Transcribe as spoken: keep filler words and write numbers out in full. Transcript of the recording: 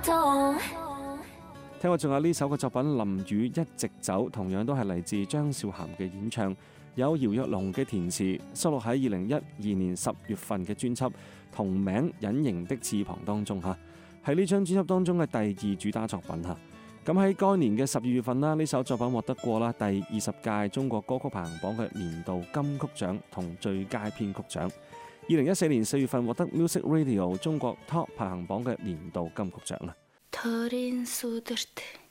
聽過仲有呢首嘅作品《淋雨一直走》，同樣都係嚟自張韶涵嘅演唱，有姚若龍嘅填詞，收錄喺二零一二年十月份嘅專輯同名《隱形的翅膀》當中嚇，係呢張專輯當中嘅第二主打作品嚇。咁喺該年嘅十二月份啦，呢首作品獲得過啦第二十屆中國歌曲排行榜嘅年度金曲獎同最佳編曲獎。二零一四年四月份獲得 Music Radio 中國 Top 排行榜嘅年度金曲獎啦。